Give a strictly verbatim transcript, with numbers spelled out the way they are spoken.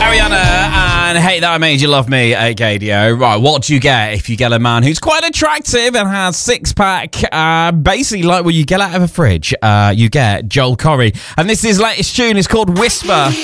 Ariana and Hate That I Made You Love Me at Gadio. Right, what do you get if you get a man who's quite attractive and has six pack? Uh, basically, like what you get out of a fridge. Uh, you get Joel Corry, and this is his latest tune. It's called Whisper.